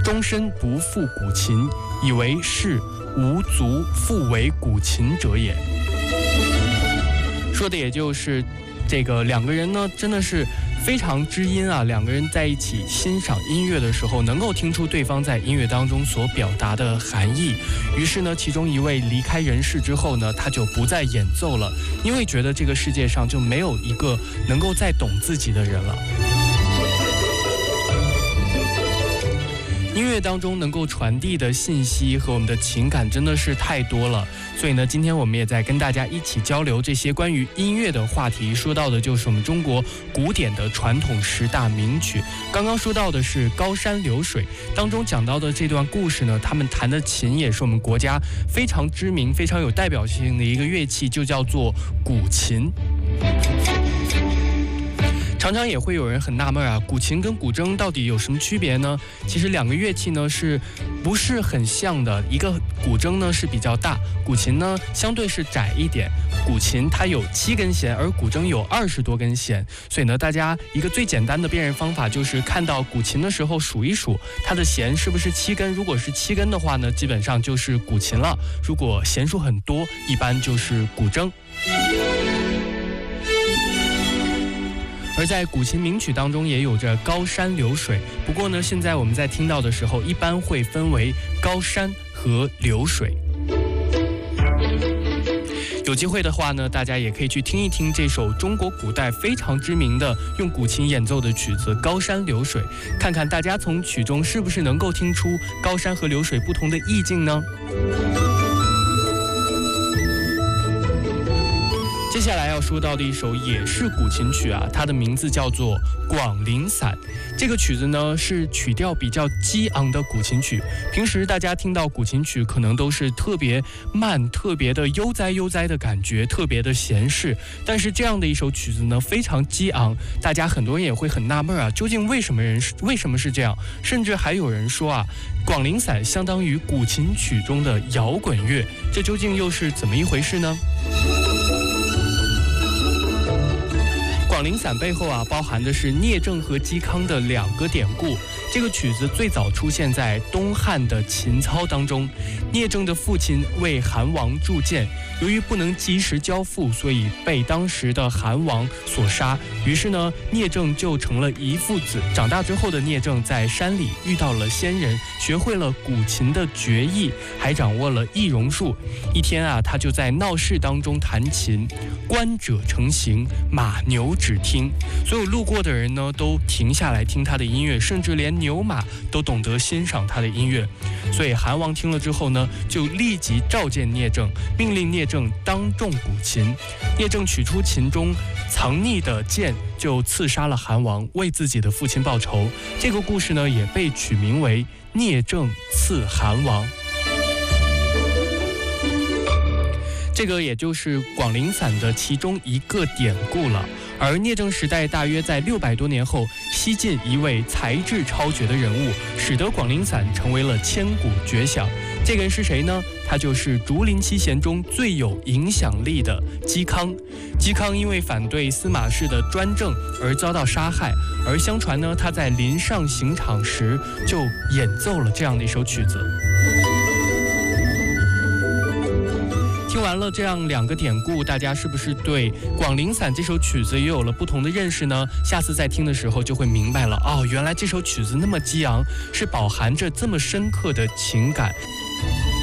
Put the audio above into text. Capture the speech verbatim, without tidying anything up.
终身不复古琴，以为是无足复为古琴者也。说的也就是这个两个人呢，真的是非常知音啊！两个人在一起欣赏音乐的时候，能够听出对方在音乐当中所表达的含义。于是呢，其中一位离开人世之后呢，他就不再演奏了，因为觉得这个世界上就没有一个能够再懂自己的人了。音乐当中能够传递的信息和我们的情感真的是太多了，所以呢，今天我们也在跟大家一起交流这些关于音乐的话题。说到的就是我们中国古典的传统十大名曲。刚刚说到的是高山流水当中讲到的这段故事呢，他们弹的琴也是我们国家非常知名、非常有代表性的一个乐器，就叫做古琴。常常也会有人很纳闷啊，古琴跟古筝到底有什么区别呢？其实两个乐器呢是不是很像的？一个古筝呢是比较大，古琴呢相对是窄一点。古琴它有七根弦，而古筝有二十多根弦，所以呢，大家一个最简单的辨认方法就是看到古琴的时候数一数它的弦是不是七根。如果是七根的话呢，基本上就是古琴了；如果弦数很多，一般就是古筝。而在古琴名曲当中也有着高山流水，不过呢，现在我们在听到的时候一般会分为高山和流水。有机会的话呢，大家也可以去听一听这首中国古代非常知名的用古琴演奏的曲子《高山流水》，看看大家从曲中是不是能够听出高山和流水不同的意境呢？接下来要说到的一首也是古琴曲啊，它的名字叫做《广陵散》。这个曲子呢是曲调比较激昂的古琴曲。平时大家听到古琴曲可能都是特别慢、特别的悠哉悠哉的感觉，特别的闲适。但是这样的一首曲子呢非常激昂，大家很多人也会很纳闷啊，究竟为什么人为什么是这样？甚至还有人说啊，《广陵散》相当于古琴曲中的摇滚乐，这究竟又是怎么一回事呢？广陵散背后啊，包含的是聂政和嵇康的两个典故。这个曲子最早出现在东汉的秦操当中。聂政的父亲为韩王铸剑，由于不能及时交付，所以被当时的韩王所杀。于是呢，聂政就成了遗腹子。长大之后的聂政在山里遇到了仙人，学会了古琴的绝艺，还掌握了易容术。一天啊，他就在闹市当中弹琴，观者成行，马牛只听。所有路过的人呢，都停下来听他的音乐，甚至连牛马都懂得欣赏他的音乐。所以韩王听了之后呢，就立即召见聂政，命令聂政当众古琴。聂政取出琴中藏匿的剑，就刺杀了韩王，为自己的父亲报仇。这个故事呢，也被取名为聂政刺韩王。这个也就是广陵散的其中一个典故了。而聂政时代大约在六百多年后，西晋一位才智超绝的人物，使得广陵散成为了千古绝响。这个人是谁呢？他就是竹林七贤中最有影响力的嵇康。嵇康因为反对司马氏的专政而遭到杀害，而相传呢，他在临上刑场时就演奏了这样的一首曲子。听完了这样两个典故，大家是不是对《广陵散》这首曲子也有了不同的认识呢？下次再听的时候就会明白了，哦，原来这首曲子那么激昂，是饱含着这么深刻的情感。